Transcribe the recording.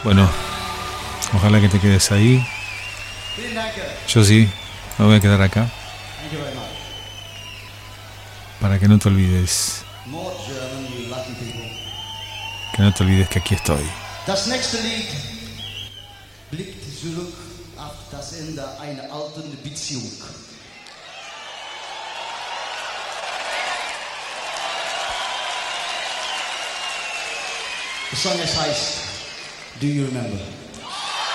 Bueno, ojalá que te quedes ahí. Yo sí, me voy a quedar acá. Para que no te olvides. Que no te olvides que aquí estoy. Das nächste Lied blickt zurück auf das Ende einer alten Beziehung. The song heißt Do You Remember?